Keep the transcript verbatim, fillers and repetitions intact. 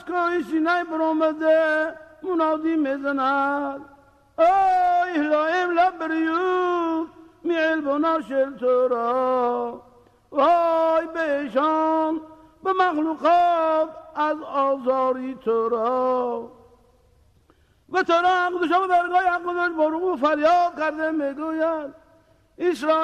اشکای سینه برآمده منادی میزند ای لایم لبریوت میل بناشل تو را وای بهشان به مخلوقات از آزاری تو را و تو را قدوشان و درگاه حق قدوش برو فریاد کرده میگوید اسرائیل